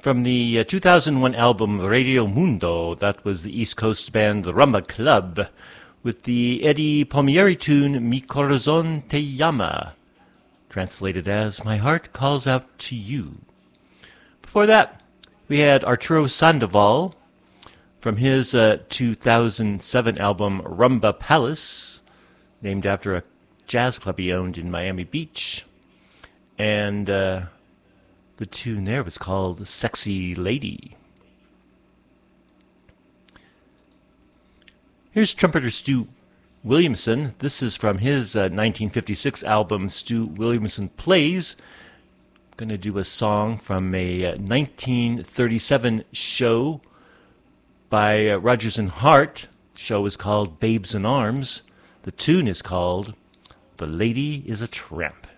From the 2001 album Radio Mundo, that was the East Coast band the Rumba Club, with the Eddie Palmieri tune Mi Corazon Te Llama, translated as My Heart Calls Out to You. Before that, we had Arturo Sandoval from his 2007 album Rumba Palace, named after a jazz club he owned in Miami Beach. And the tune there was called Sexy Lady. Here's trumpeter Stu Williamson. This is from his 1956 album Stu Williamson Plays. I'm going to do a song from a 1937 show by Rodgers and Hart. The show is called Babes in Arms. The tune is called The Lady is a Tramp.